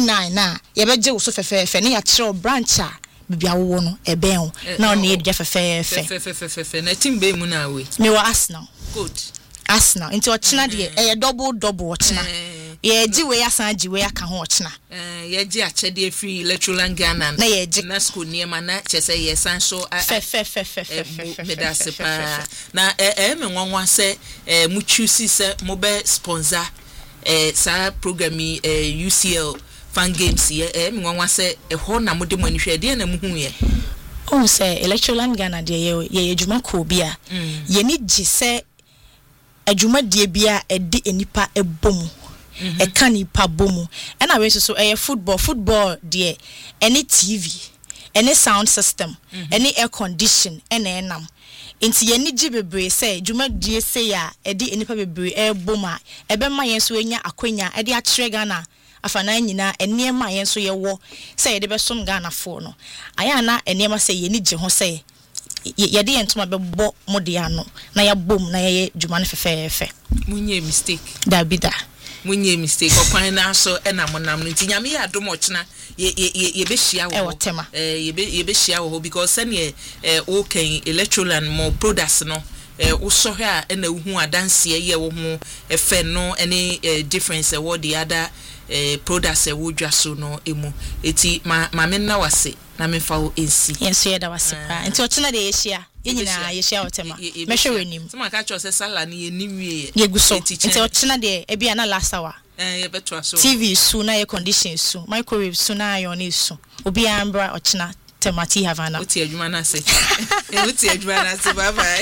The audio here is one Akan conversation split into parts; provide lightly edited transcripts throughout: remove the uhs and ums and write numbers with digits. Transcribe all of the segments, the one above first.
E9 na yebeje wo so fefefe ne ya kire branch a bibia wo no eben na on e dia fefefe na team be mu na we me wa Arsenal good Arsenal into ochina de e double ochina ye ji we asan ji we aka ho ochina ye ji achede free electoral Ghana na ye ji na school niema na chese ye san so medase pa na me nwanwa se mu choose se mo be sponsor sa program UCL fan games ye me nwanwa se ho na mo de mo ani hwede na mu hu ye o se electoral Ghana de ye adwuma ko bia ye ni ji se adwuma de bia edi enipa ebom e kan nipa bomu e na we so football de any TV any sound system any air condition ena enam enti ye ni gi bebre say adwuma de say ya edi enipa bebre ebom a ebe ma yen so enya akwanya ede a kire Ghana afana nyina enema yen so ye wo say ye de be som Ghana fo no aya na enema say ye ni gi ho say ye de entoma bebo mode ano na ya bom na ye dwuma no fefefe munye mistake dabida munye mistake okwan na so e na monam no tinyame ya dom ochina ye be hia wo ye be hia wo because sane o kan electoral mo products no wo so hwa e na hu adanse ye wo ho efe no any difference e what the other products e wo dwa so no emu eti ma me na wase na me fa wo ensi enso ye da wase pa enti ochina de ye hia yenyina ye hia wotema mehwe wenim tuma ka cho se sala na ye niwie ye guso enti ochina de e bia na last hour ye beto so TV su na ye condition su microwave su na iron su obi ambra ochina temati havana oti adwuma na se oti adwuma na se bye bye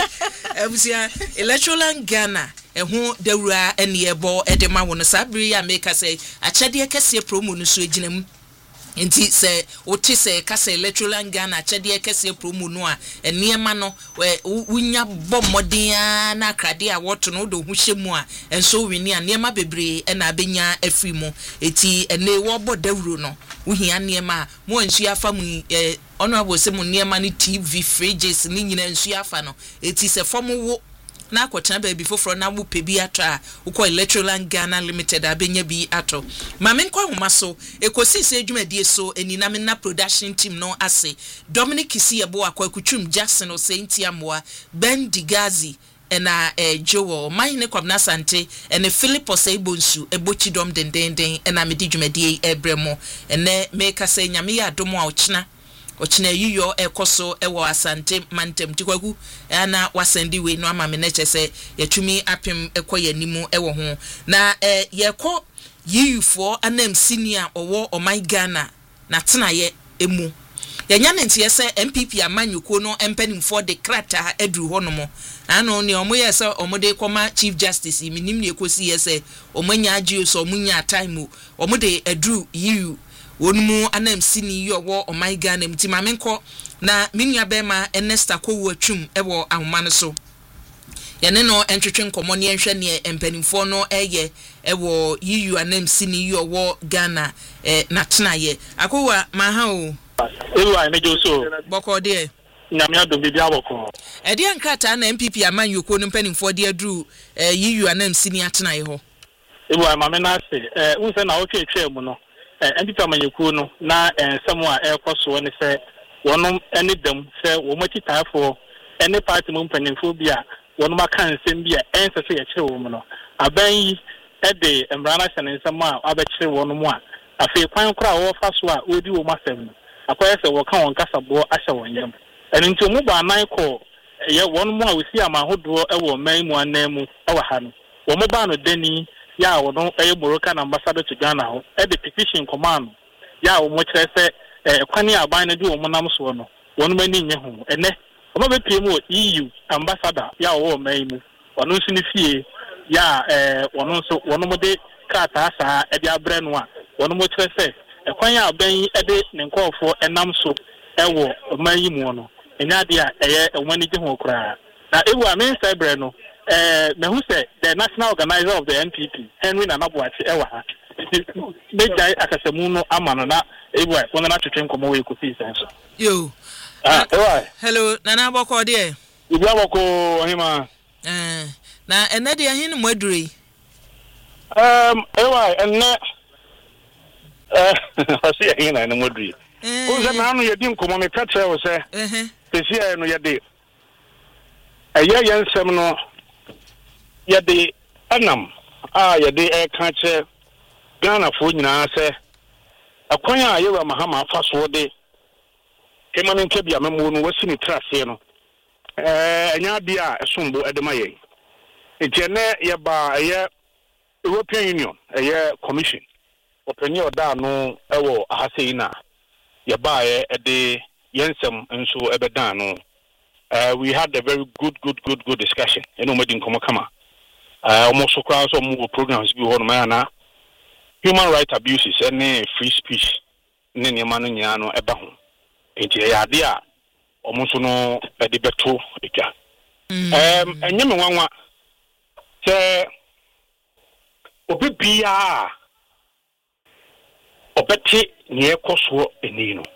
ebusia electoral Ghana ehu dawura ene ebo edema wono sabri ya make say achede kese promo no so eginam enti se oti se kase electoral Ghana achede kese promo no a enema no wunya bomodin na krade a woto no do hu hyemu a enso wini a nema bebre na abenya afri mu eti ene wo bo dawuro no wuhia nema mo ansu afa mu ono abose mu nema ni TV fridges ni nyina nsu afa no eti se fom wo na akwotena ba bi foforo na wo pebi atra ukọ electoral Ghana limited abenya bi ato mame nkwa homa so ekosi se adwumadie so enina me na production team no ase Dominic Kisiyebo akwakutwum Jackson o Saintia Moa Ben Digazi ena Joel Mahine Kwabna Sante ene Philip Oseibonsu ebochi dom dendenden ena me di dwumadie ebremo ene meka se nyame ya domo a ochina yiyo ekoso ewo Asante mantem tikwagu ana wasendi we no ama me na chese yatumi apem ekoye nimu ewo ho na yeko yiyufo anam senior owo oman Ghana na tena ye emu yanya ntie se MPP amanyuko no empanimfo de krata edru honomo ano ne omoye se omode koma Chief Justice minim ne ekosi ye se omanya agio so omunya time omode edru yiyu wonmu anam sini yowo o my Ghana mti mamenko na minua bema Ernesta Kowu atwum ewo ahoma no so yene no entwetwe nkomo ne enhwe ne empanimfo no eye ewo yiyu anam sini yowo Ghana na tenaye akowa maha o ewa ne joso boko de nyame adom bibia boko ede ankrata na MPP amanyuko no empanimfo de adru yiyu anam sini atenaye ho ewa mame na se unse na otwetwe mu no MPP amanyuko no na ensemo a ekoso ne se wonom ene dam se wo matitafo ene party mu mpanimfo bia wonom aka nsem bia ense se ye kire wo mu no aban yi ede emrana hyene nsem a abekire wonom a afi kwan kora wo fa so a odi wo masem no akoye se wo ka won kasabo ahye won yam ene nti mu ba nan ko ye wonom a wosi amahodo ewo man mu anamu ewa ha no wo mo ba no dani ya wono Moroccan ambassador to Ghana ho the petition command ya wo mo kire se kwani aban na di wo mo nam so no wono mani nye ho ene wo be pie mu EU ambassador ya wo man mu wono nso ni fie ya wono nso wono mo de kata sa de abre no a wono mo kire se kwan ya aban yi de ne nkofo enam so ewo man yi mu no enya de a eye wani gye ho kura na ewu amen cyber no me who say the national organizer of the NPP Henry Nanabuachi ewa Bejai akasemu no amano na ewa wona na twetwe nkomo we kosi senso yo ewa hello nana boko de ibia boko hima na ene de hin mo adure ewa enne ɔse yɛ na no modui o sɛ na no yɛ di nkomo me ka kyerɛ wo sɛ pesi no yɛ de ɛyɛ yɛn nsɛm no yɛ de anam yɛ de ɛka kyerɛ Ghana fo nyinaa sɛ akwan a yɛwura Mahama afa so de kema no nke bia memo no wasi ne trase no enya ade a esombo edema yɛ etiene yɛba ɛyɛ European Union ɛyɛ commission openi oda no ɛwɔ ahase ina yɛba ɛde yɛnsɛm nso ɛbɛdan no we had a very good discussion eno medi nkomo kama almost so crowds or more programs bi ho no na human rights abuses and free speech ne nyama no nya no eba ho enti ya ade a omonso no de beto etwa enye me nwanwa se obibia obeti ne ekoso eni no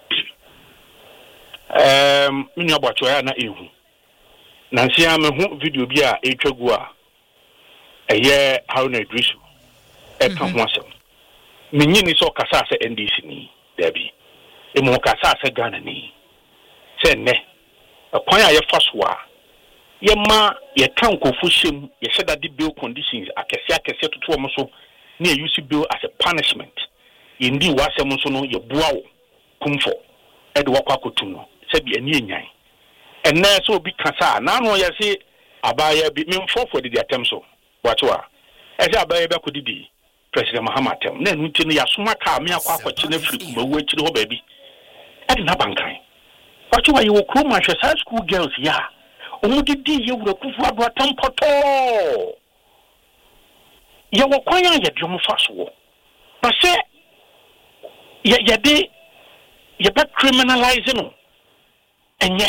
mini abwacho ya na ehu na nsia me hu video bi a etwagu a eye Haruna Idrisu eka ho asem menyi ni so kasa se NDC ni dabi emo kasa se Ghana ni se ne akwan a ye faso a ye ma ye tankofu hyem ye sheda di bill conditions akese tutu omo so na ye use bill as a punishment ye ndi wasem so no ye bua wo kumfo e de wakwa kotum no se bi ani enyan enne so obi kasa na no ye se abaya bi memfofo de atem so watwa e se abaya be kodidi President Mahama tem na enu ntino ya soma ka me akwa akwachi na firi kumawu akiri ho baabi ade na bankan watwa ye wo kroma hwe sa school girls ya omudidi ye wura kufu ado atampoto ye wo kwan ya de mo faso wo ba se ye de ye ba criminalize no enye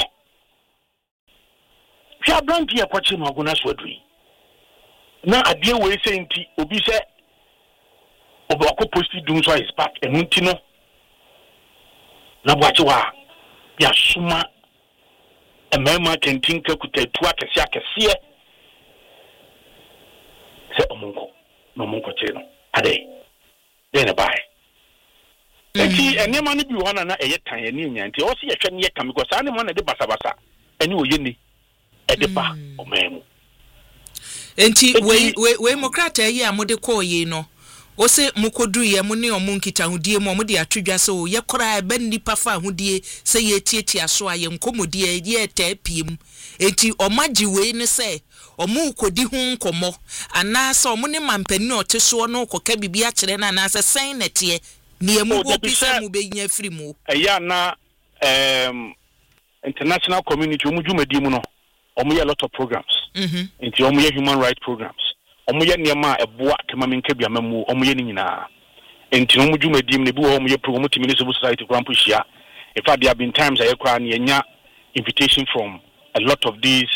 hwa brand ye kwachi no agona so adui na ade we se nti obi se obako posti dum so is back enu nti no na bwachi wa ya suma emema kentin ka kutatu akese se omonko che no ade den bai enti enema no bi hona na eye tan eni nya nti o se ye hwe ne ye kam ko sa ne mo na de basabasa eni oye ni e de ba omemu enti we mokrata yi amode ko yi no o se mukodu ye mu ne omunkita hudie mu omode atwedwa se o ye kora eba nipa fa hudie se ye tietia so aye nkomodie ye tapiem enti omagye we ne se omu kodi hu nkomo ana se omu ne mampani oteso no koka bibia kire na na se sen netie ne mu obi se mu be nya firi mu eya na international community omu dwumadi mu no omu ye lot of programs enti omu ye human rights programs omu ye niema eboa kemamenka bia mamu omu ye nyina enti omu dwumadi mu ne bi omu ye program to civil society krampo hia in fact there have been times I kra na nya invitation from a lot of these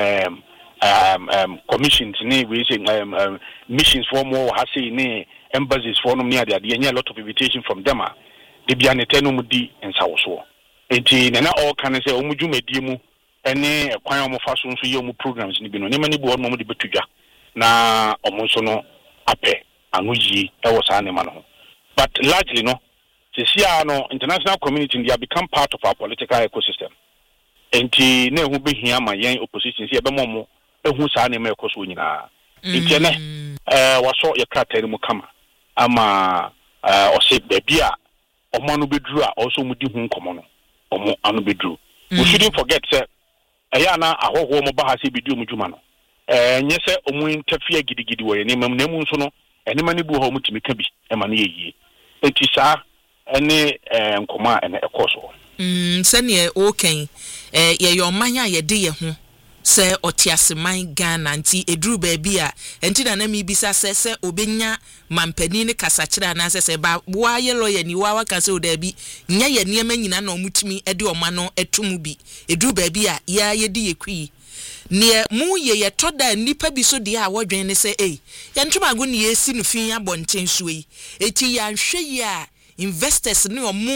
commissions ne we say missions for more hase ne embassies for no near there nya a lot of invitation from them de bia ne tenu mudi ensawoso enti na all can say omu dwumadi mu ene kwan omo faso nso ye omu programs ni bi no ne mani bo omo de betudwa na omo nso no ape anoyi e wo sa ne ma no but largely no sesia no international community they have become part of our political ecosystem enti na ehu behia ma yen opposition se e be momo ehu sa ne ma ekoso nyina enti ne waso ye kratari mu kama ama o se baby a omo no bedru a also mu di hu nkomo no omo anu bedru we shouldn't forget say eya na ahoho mo ba ha se bidio mu dwuma no nye se omu interfere gidigidi wo ye ne mam na mu nso no enema ne bu ho mu timi ka bi e ma ne yeye enti sa ene nkoma ene ekoso se ne oken ye yo manya ye de ye ho se otiaseman Ghana nti eduru ba bia enti na mi bisa se obenya mampani ne kasakira na se ba wa ye lawyer ni wa ka se odabi nya ye niema nyina na omutumi ede oma no etumu bi eduru ba bia ya ye de ye kwi ne mu ye toda nipa bi so de a wodwen ne se ye ntomago ne ye si no fin abonten so yi eti ya hwe ya investors ne omo a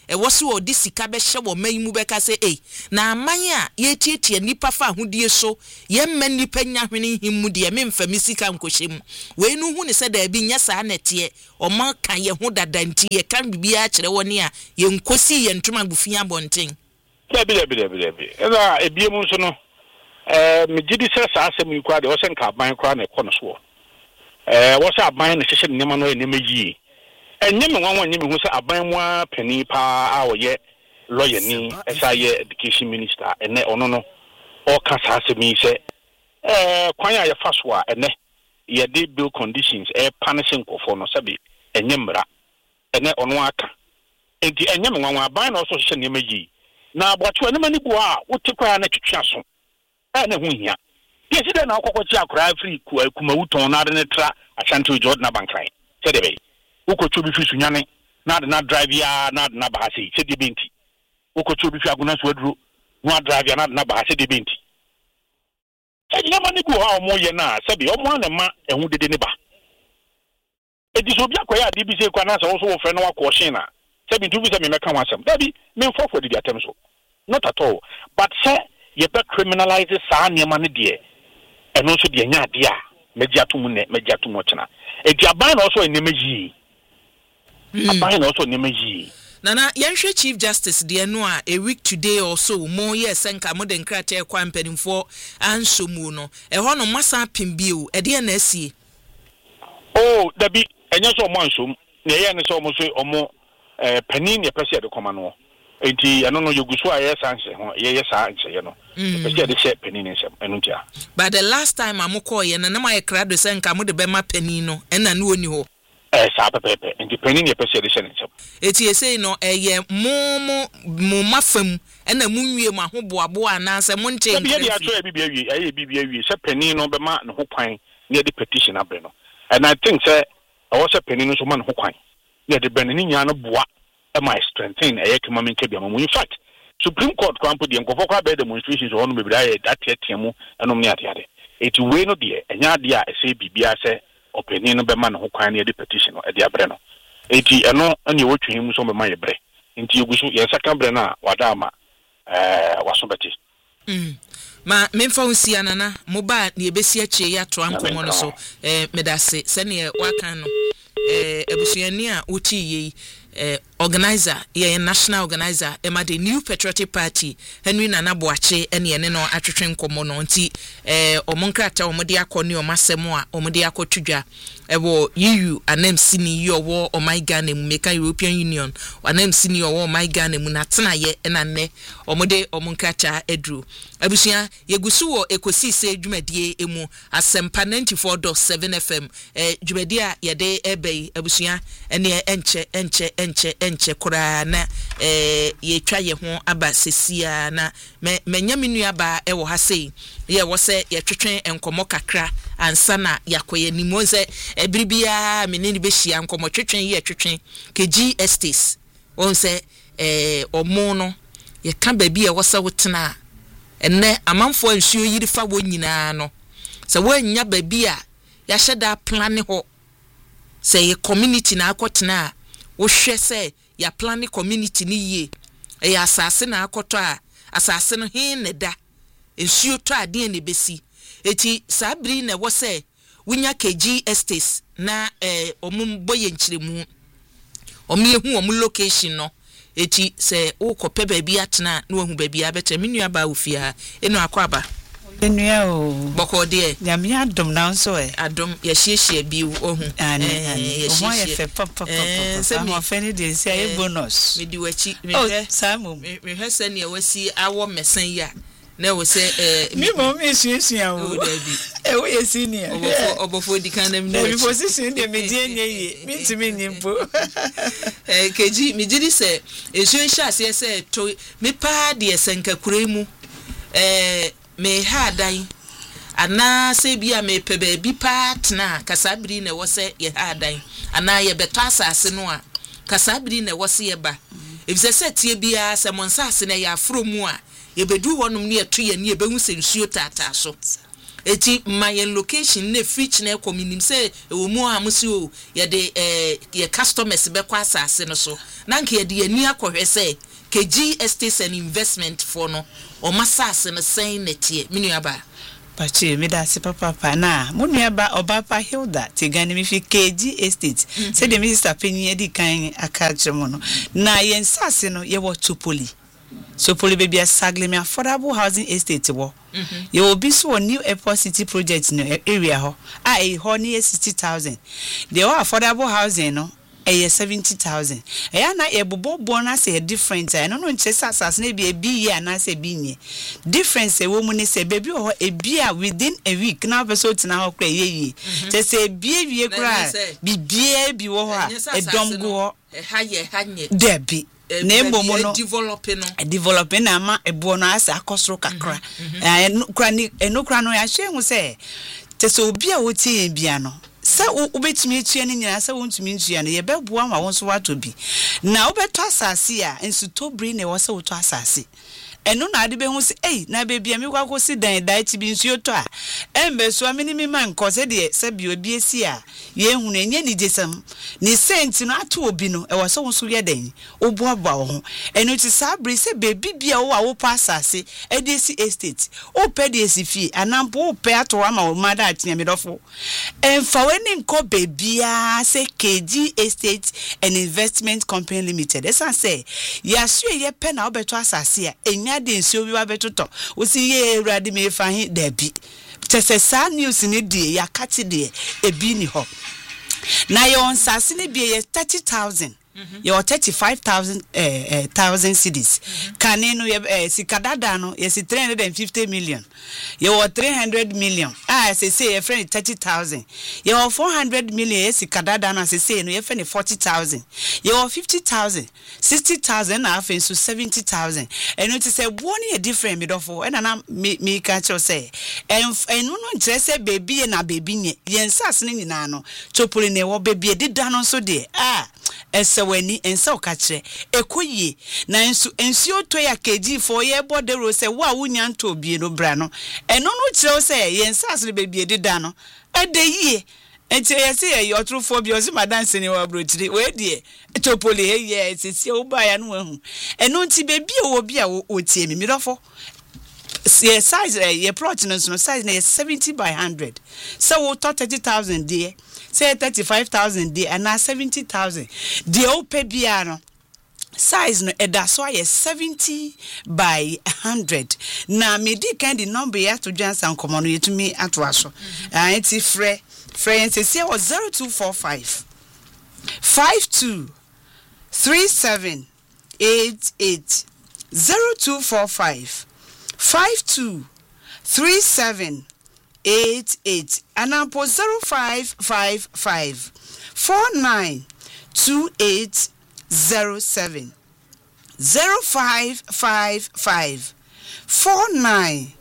ɛwɔ so ɔde sika bɛhyɛ wɔ man mu bɛka sɛ na aman a yɛtietie nipa fa ahodie so yɛmma nipa nya hwene himmu de memfa me sika nkɔhyɛ mu wei no hu ne sɛ da bi nya saa nɛteɛ ɔma ka yɛ ho dadanti yɛ kan bibia kyerɛ wɔne a yɛnkosi yɛ ntoma gufia abɔnten Debi. Ela ebiem nso no me gidi sɛ saa asɛm yi kwa de wɔsɛ nka aban kwa na ɛkɔ no so. Wɔsɛ aban na hyehyɛ nneɛma no nneɛma yi. Ɛnyɛ me nwanwa nyɛ me hu sɛ aban mu a pani pa a wɔyɛ lawyer ni ɛsa yɛ education minister ɛnɛ ɔno no ɔka saa asɛm yi sɛ kwan a yɛfa so a ɛnɛ yɛde bill conditions punish nkɔfo no sɛbi ɛnyɛ mmara ɛnɛ ɔno aka. Enti ɛnyɛ me nwanwa aban na ɔsɔ hyehyɛ nneɛma yi. Na bɔtɔ ne mani bo a wote kwa na twetwa so na ho hia yesi de na akɔkɔkye akora free kumawu ton na de ne tra asante George na bankran sɛ de bɛyi wokɔtɔ bi fi sunyane na de na drive ya na de na bahase sɛ de benti wokɔtɔ bi fi agona so aduro no drive ya na de na bahase de benti sɛ ne mani bo a ɔmo yɛ na sɛ bi ɔmo na ma ɛho dede ne ba ediso bi akɔyɛ ade bi sɛ kwa na sɛ wo so wo frɛ no wakɔ na sɛ bi ntubi sɛ me meka wasɛm dabi me mfofo de atem so not at all but say you be criminalize saa nneɛma ne de ɛno nso de nya ade a megiato mu kyena edi aban na also nneɛma yi aban na also nneɛma yi Nana yɛnhwɛ Chief Justice de no a week today also mo yɛ senka mo de nkrata kwa mpanimfo ansomu no ɛhɔ no masa pimbio ɛde na asie oh dabi ɛnyɛ so mo ansom na yɛ ne so mo so ɔmo panin ye pese de koma no enti eno no yoguso a ye sanse ho ye saa nche ye no pese de she panin nsem eno ntia but the last time amukọ ye na ma ye krado se nka mo de be ma panin no ena no oni ho saa pepepe enti panin ye pese de she nsem eti ese no ye mo mafam ena mu nwie ma ho boaboa na se mo nche nche ye ato bibia wie aye bibia wie se panin no be ma ne ho kwan ne de petition abre no and I think say I se panin no so ma ne ho kwan yeah, the Benin Yana Bois my strengthen a economic cabin. In fact, Supreme Court Crampo the Uncofoca bed demonstrations on maybe that Tiamu and Omniatiade. It's way no dear, and Yadia, I say, Bibia say, opinion of a man who can hear the petition at the Abreno. 80 and no, and you watch him some of my break. Into you, yes, I can brena, Wadama, was somebody. Ma memfa usiana moba ni ebesi ache ya to ankomo no so medase sene waka no ebusuani a uti yi organizer ye national organizer ema the New Patriotic Party Henry Nana Boache ene ene no atwetwe nkomo no nti omonkrata omode akoni omasemo a omode akotudwa ewo EU anam sini yowo Ghana mu meka European Union anam sini yowo Ghana mu natena ye ena ne omode omonkrata edru abusua yegusu wo ekosi se dwumadie emu asempa 94.7 FM dwumadie a yede ebei abusua ene enche kura na yetwa ye ho aba sesia na menya menu aba ewo ha sei ye wo se yetwetwen enkomo kakra ansa na yakoye nimo se ebiribia meneni be hia enkomo twetwen ye twetwen keji estates won se omo no ye ka ba bi e wo se wotena enne amanfo ansuo yiri fa wo nyina no se wanya ba bi a ya hyeda plan ho se ye community na akotena wo hwe se ya plan community ni ye e asase na akoto a asase no hin ne da ensuo to ade ne besi eti sabri na wo se wunya KG estates na omum boye nchiremu omiyehu omum location no eti se ukope baabi atena na wahu baabi abete menua ba ofia eno akwaba enua o boko de nyame adom na nso adom ya hyehyɛ bi ohu omo ye fe papa se mo fe ne de se ay bonus me di wachi me hwe samum me hwe se ne wasi awo mesan ya na wo se mi mo mi suasua o dabi wo ye senior obofo di kan nam no position de me die nye mi timi nimpo keji mi gidi se esu hya se to me pa de senka kuremu me ha dan ana se bia me pebe bi partner kasabri na wo se ye ha dan ana ye beto asase no a kasabri na wo se ye ba efise se tie bia se mon sase na ya afro mu a ye bedu honum ne eto ye ne ye behu se nsuo tata so eti my location ne fridge na kominim say ewo mu amusi o ye de ye customers be kwa asase no so na nke ye de ani akohwe say KG Estates and Investment for no o masase no sen netie menuaba Pachi me da se papa na menuaba Obapa Hilda tigani mi fi KG Estate say the minister penny edi kan aka chemo no na ye nsase no ye wo Topoli so Poli baby asagle me affordable housing estate wo you will be so new airport city project in the area ho ho near 60,000 the affordable housing no 70,000 na e bobo bonus e different no no nche asas na bi year na se bi nye difference e wo mu ne se baby ho e bia within a week na person tina ho kra ye che se bia wie kra bi bia bi wo ho a e dom go hanye debi na embomo no developing na ma ebo no asa akosoro kakra enukra no ya hwe hu se te so obi a woti bia no se ubetimi etua ne nyina se wontumi ntua no ye beboa ma wonso wato bi na obeto asase a ensuto bri na wo se woto asase enu na ade be hu se na bebia mi kwa kosi dan dai ti bi nsuo to a embe so amini mi man ko se de se bi obi esi a ye hu na enye ni jesam ni senti no ato obi no e wo se wonso ye dan obuabua wo ho enu ti sabri se bebi bia wo a wo pa asase e de si estate o pe de si fi anampo o pe ato ama o mada atia mi dofo emfa weni nko bebia se KG Estate and Investment Company Limited esa se ya sue ye pe na obeto asase a enya de nsuo bi wa betoto wo si ye urade me fa hin da bi tese sa news ni die ya kati de ebi ni ho na ye on sase ni bi ye 30,000 your 35,000 cities kaneno ye sikadada no ye 350 million your 300 million say ye friend 30,000 your 400 million ye sikadada no say no ye friend 40,000 your 50,000 60,000 na afen so 70,000 and it say one ye different me dofo and na me catch you say enu no ntre say baby na baby nye ye nsase ni nyina no Topoli ne wo baby de da no so de wani ensa okachre ekoyie na ensio to ya KG for ye bodero se wa wunya nto obie no bra no eno no kire se ye ensa asre bebie dida no ede yie enti ye se ye otrofo bi o se madanse ni wa brochiri we die Topoli ye sisi oba ya no ahu eno nti bebie wo bia wo tie mi midofo ye size ye plot no size na 70 by 100 so wo 30,000 there say 35,000 there and now 70,000 the ope biano size no edaso ye 70 by 100 na medi kind the number ya to Johnson common yetumi atwaso enti frɛ say 0245 52 37 88 0245 52 37 88 and I'm 0555 49 2807 0555 49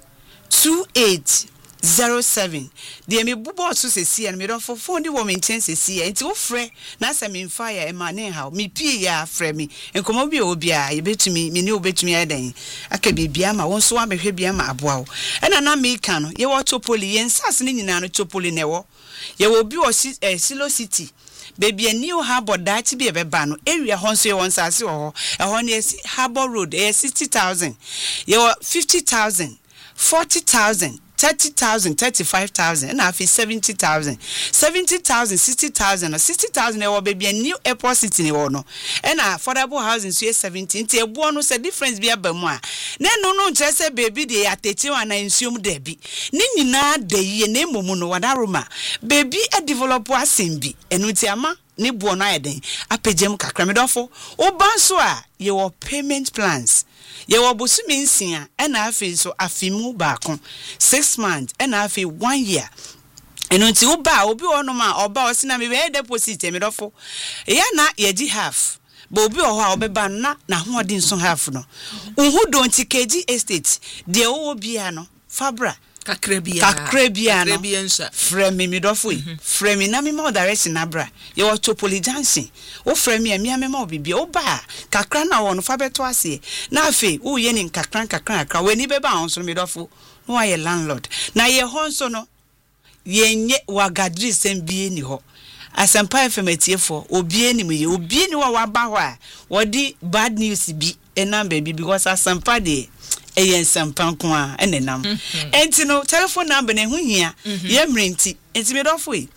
2807 the me bubo so se see and me don for phone the woman chance see enti wo frɛ na say me fire e ma ne ha me pie ya frɛ me enkomo bi obia ye betumi me ne obetumi adan aka bibia ma won so wa mehwe bia ma aboa wo ena na me ka no ye wo Topoli ye nsase ne nyina no Topoli ne wo ye wo bi o Silo City baby a new harbor that be a bebano area honso won sase ho e ho ne harbor road 60,000 ye 50,000 40,000 30,000 35,000 and afi 70,000 70,000 60,000 60,000 e baby a new airport city ne wo no and affordable housing so 17 ti ebo no say difference bi abamu a na no nche say baby de ateti wana nsuom da bi ni nyina da yie na emomu no wadaroma baby e develop asembi enu ti ama ni buo na eden apegem kakra medofo obanso a ye wo payment plans ye wo bosumi nsia na afi so afimu baako 6 months na afi 1 year eno nti oba obi ono ma oba osina me be deposit medofo ya na ye gi half bo obi oho a obeba na hoodi nso half no uhudo nti KG Estate de wo bia no fabra kakrabia no frame me dofo frame na me ma direction na bra ye wo Topoli Junction wo frame me me ma obibia wo ba kakra na wo no fa beto ase na afi wo ye ni kakra wani beba onso me dofo no why landlord na ye ho nso no yenye wagadri sembie ni ho asempa efemetiefo obie ni me obie ni wa ba ho a wodi bad news bi enam baby because asempa de eyen sempa ko a enenam enti no telephone number na hu hia ye mrenti enti me dofo e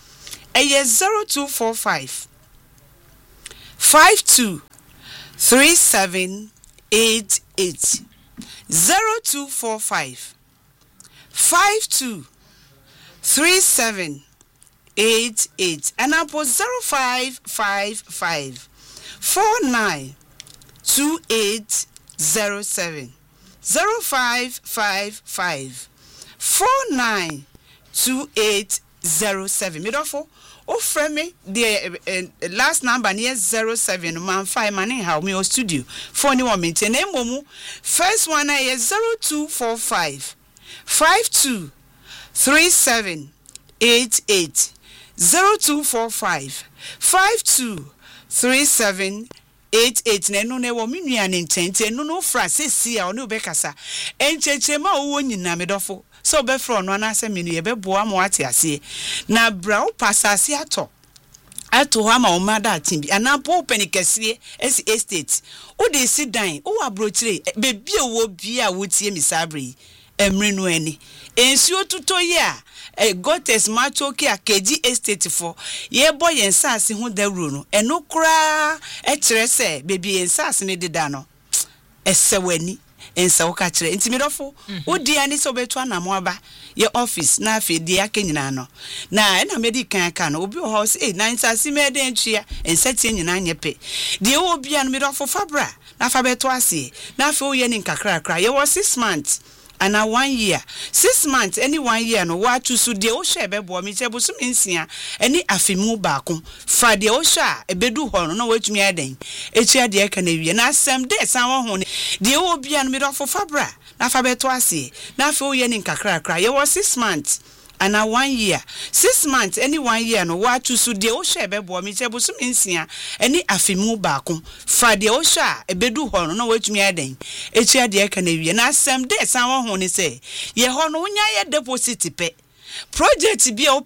0245 52 3788 0245 52 3788 and apo 0555 492807 0555 492807 midofo o frame the last number near 07 man 5 man how me studio phone one maintain emomu first one is 0245 52 3788 0245 52 3788 na enu na wo menua ne ntente enu no fra sesi a onu bekasa enchechema wo nyina medofo so be fra no na ase menu ye be boa mo ate ase na bra wo pasase ato ho ma o mada atimbi ana po penikese esi estate wo de si dan wo abrochire be bia wo bia wo tie misabre emre no ani ensuo tuto ye a gotes machoki akeji estate for ye boy ensase ho dawuro no eno kura kire se bebi ensase ne deda no esewani ensa wo ka kire ntimi dofo odi ani so betu anamo aba ye office na afi di aka nyina no na na medical aka no obi ho se na ensase me de ntwia ensate nyina nyepe de obi an me dofo fabra na fa betu ase na afi oye ni nkakra ye was 6 months and 1 year 6 months any 1 year no wa to so de o hwe bebo mi che boso mensia any afemu ba ko fa de o hwe a ebedu ho no na watumi adan echi de aka na wie na asem de san wo ho de o bia no mi do fo fabra na fa beto ase na fa o ye ni nkakra ye was 6 months and 1 year 6 months any 1 year no wa to so de o hwe bebo mi che boso mensia any afemu ba ko fa de o hwe a ebedu ho no na watumi adan echi de aka na wie na asem de san wo ho ni say ye ho no nya ye deposit pe project bi